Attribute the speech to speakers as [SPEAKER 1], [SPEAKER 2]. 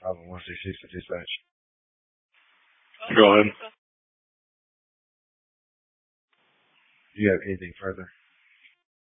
[SPEAKER 1] 501c6 to dispatch.
[SPEAKER 2] Go ahead.
[SPEAKER 1] Do you have anything further?